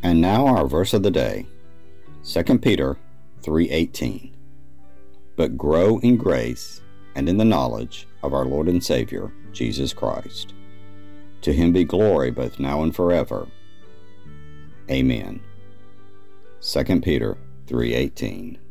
And now our verse of the day, 2 Peter 3:18. But grow in grace and in the knowledge of our Lord and Savior, Jesus Christ. To him be glory both now and forever. Amen. 2 Peter 3:18.